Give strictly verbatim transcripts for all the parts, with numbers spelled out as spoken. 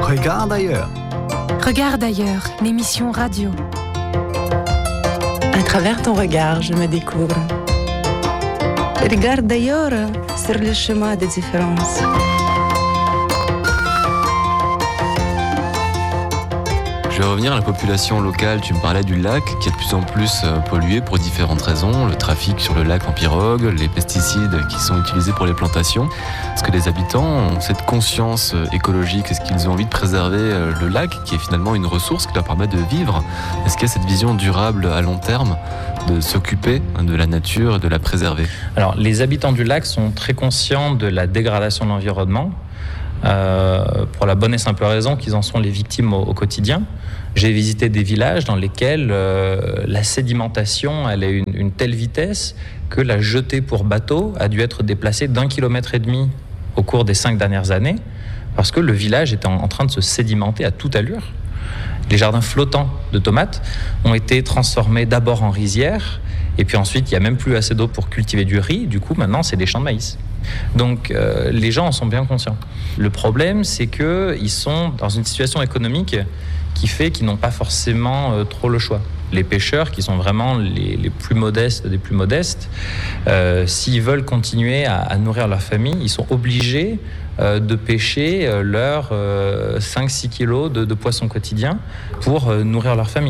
Regarde ailleurs. Regarde ailleurs, l'émission radio. À travers ton regard, je me découvre. Regarde ailleurs sur le chemin des différences. Je vais revenir à la population locale. Tu me parlais du lac qui est de plus en plus pollué pour différentes raisons. Le trafic sur le lac en pirogue, les pesticides qui sont utilisés pour les plantations. Est-ce que les habitants ont cette conscience écologique? Est-ce qu'ils ont envie de préserver le lac qui est finalement une ressource qui leur permet de vivre? Est-ce qu'il y a cette vision durable à long terme de s'occuper de la nature et de la préserver? Alors, les habitants du lac sont très conscients de la dégradation de l'environnement. Euh, pour la bonne et simple raison qu'ils en sont les victimes au, au quotidien. J'ai visité des villages dans lesquels euh, la sédimentation elle est une, une telle vitesse que la jetée pour bateau a dû être déplacée d'un kilomètre et demi au cours des cinq dernières années parce que le village était en, en train de se sédimenter à toute allure. Les jardins flottants de tomates ont été transformés d'abord en rizières et puis ensuite il n'y a même plus assez d'eau pour cultiver du riz. Du coup maintenant c'est des champs de maïs. Donc euh, les gens en sont bien conscients. Le problème, c'est qu'ils sont dans une situation économique qui fait qu'ils n'ont pas forcément euh, trop le choix. Les pêcheurs, qui sont vraiment les, les plus modestes des plus modestes, euh, s'ils veulent continuer à, à nourrir leur famille, ils sont obligés euh, de pêcher euh, leurs euh, cinq à six kilos de, de poissons quotidiens pour euh, nourrir leur famille.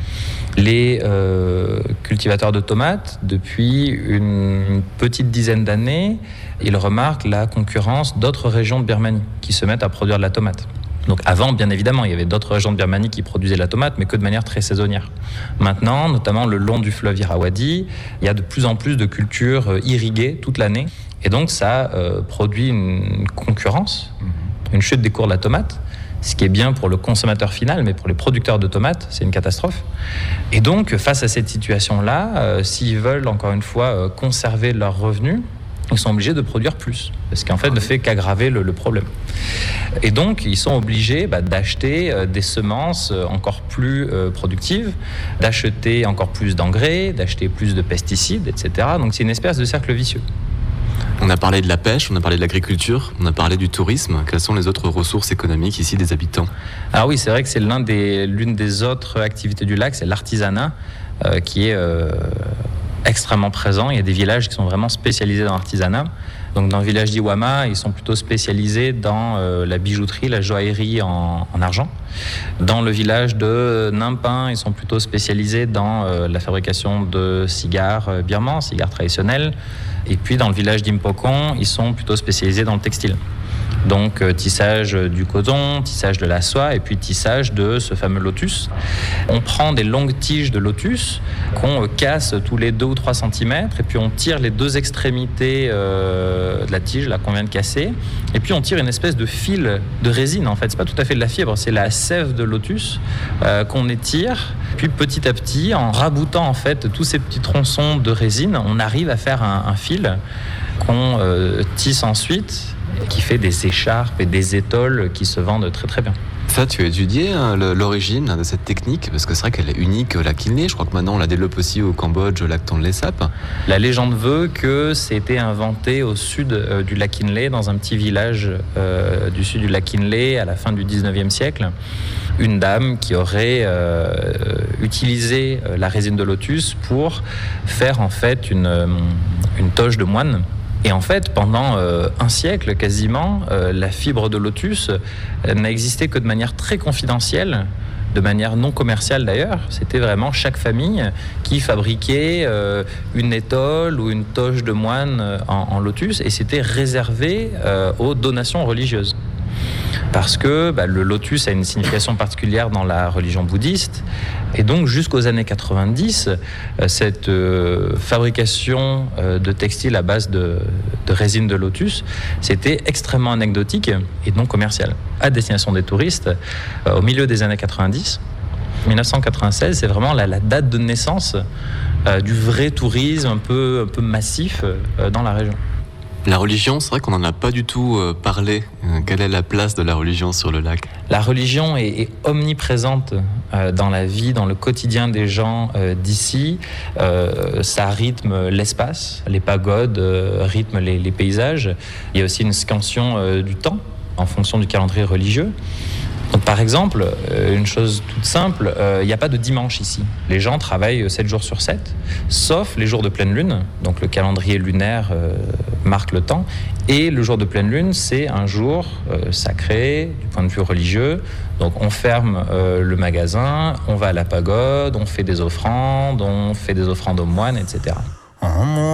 Les euh, cultivateurs de tomates, depuis une petite dizaine d'années, ils remarquent la concurrence d'autres régions de Birmanie qui se mettent à produire de la tomate. Donc avant, bien évidemment, il y avait d'autres régions de Birmanie qui produisaient de la tomate, mais que de manière très saisonnière. Maintenant, notamment le long du fleuve Irrawaddy, il y a de plus en plus de cultures irriguées toute l'année. Et donc ça euh, produit une concurrence, une chute des cours de la tomate. Ce qui est bien pour le consommateur final, mais pour les producteurs de tomates, c'est une catastrophe. Et donc, face à cette situation-là, euh, s'ils veulent, encore une fois, euh, conserver leurs revenus, ils sont obligés de produire plus, ce qui en fait ne fait qu'aggraver le, le problème. Et donc, ils sont obligés bah, d'acheter euh, des semences encore plus euh, productives, d'acheter encore plus d'engrais, d'acheter plus de pesticides, et cetera. Donc, c'est une espèce de cercle vicieux. On a parlé de la pêche, on a parlé de l'agriculture, on a parlé du tourisme. Quelles sont les autres ressources économiques ici des habitants? Alors oui, c'est vrai que c'est l'un des, l'une des autres activités du lac, c'est l'artisanat euh, qui est euh, extrêmement présent. Il y a des villages qui sont vraiment spécialisés dans l'artisanat. Donc dans le village d'Iwama, ils sont plutôt spécialisés dans euh, la bijouterie, la joaillerie en, en argent. Dans le village de Nimpin, ils sont plutôt spécialisés dans euh, la fabrication de cigares euh, birmans, cigares traditionnels. Et puis dans le village d'Impokon, ils sont plutôt spécialisés dans le textile. Donc euh, tissage du coton, tissage de la soie et puis tissage de ce fameux lotus. On prend des longues tiges de lotus qu'on euh, casse tous les deux ou trois centimètres et puis on tire les deux extrémités euh, de la tige là qu'on vient de casser et puis on tire une espèce de fil de résine en fait. C'est pas tout à fait de la fibre, c'est la sève de lotus euh, qu'on étire. Puis petit à petit, en raboutant en fait tous ces petits tronçons de résine, on arrive à faire un, un fil qu'on euh, tisse ensuite, qui fait des écharpes et des étoles qui se vendent très très bien. Ça, tu as étudié hein, l'origine de cette technique, parce que c'est vrai qu'elle est unique au lac Inle. Je crois que maintenant on la développe aussi au Cambodge, au lac Tonlé Sap. La légende veut que c'était inventé au sud euh, du lac Inle, dans un petit village euh, du sud du lac Inle à la fin du dix-neuvième siècle. Une dame qui aurait euh, utilisé la résine de lotus pour faire en fait une, une toge de moine. Et en fait, pendant euh, un siècle quasiment, euh, la fibre de lotus euh, n'a existé que de manière très confidentielle, de manière non commerciale d'ailleurs. C'était vraiment chaque famille qui fabriquait euh, une étole ou une toge de moine en, en lotus, et c'était réservé euh, aux donations religieuses. Parce que bah, le lotus a une signification particulière dans la religion bouddhiste. Et donc, jusqu'aux années quatre-vingt-dix, euh, cette euh, fabrication euh, de textiles à base de, de résine de lotus, c'était extrêmement anecdotique et non commercial. À destination des touristes, euh, au milieu des années quatre-vingt-dix, dix-neuf cent quatre-vingt-seize, c'est vraiment la, la date de naissance euh, du vrai tourisme un peu, un peu massif euh, dans la région. La religion, c'est vrai qu'on n'en a pas du tout euh, parlé. Euh, quelle est la place de la religion sur le lac? La religion est, est omniprésente euh, dans la vie, dans le quotidien des gens euh, d'ici. Euh, ça rythme l'espace, les pagodes euh, rythment les, les paysages. Il y a aussi une scansion euh, du temps en fonction du calendrier religieux. Donc, par exemple, une chose toute simple, il n'y a pas de dimanche ici. Les gens travaillent sept jours sur sept, sauf les jours de pleine lune. Donc le calendrier lunaire euh, marque le temps. Et le jour de pleine lune, c'est un jour euh, sacré du point de vue religieux. Donc on ferme euh, le magasin, on va à la pagode, on fait des offrandes, on fait des offrandes aux moines, et cetera.